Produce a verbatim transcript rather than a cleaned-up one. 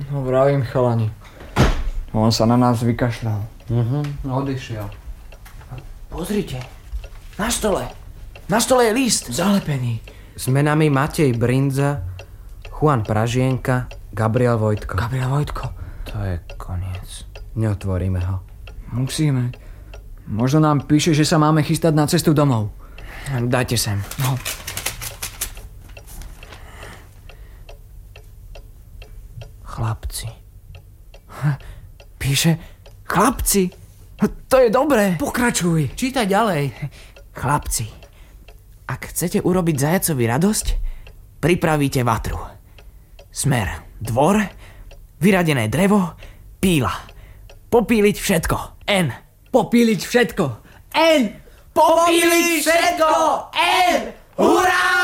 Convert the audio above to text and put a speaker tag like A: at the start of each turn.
A: No vravím, chalani. On sa na nás vykašľal.
B: Mhm, odišiel.
C: Pozrite. Na stole. Na stole je list. Zalepený.
B: S menami Matej Brindza, Juan Pražienka, Gabriel Vojtko.
C: Gabriel Vojtko.
B: To je koniec. Neotvoríme ho.
A: Musíme. Možno nám píše, že sa máme chystať na cestu domov.
C: Dajte sem.
A: No.
C: Chlapci. Píše chlapci. To je dobré.
A: Pokračuj.
C: Čítaj ďalej. Chlapci, ak chcete urobiť zajacovi radosť, pripravíte vatru. Smer dvor, vyradené drevo, píla. Popíliť všetko. N.
A: Popíliť všetko. N.
C: Popíliť všetko. N. Hurá!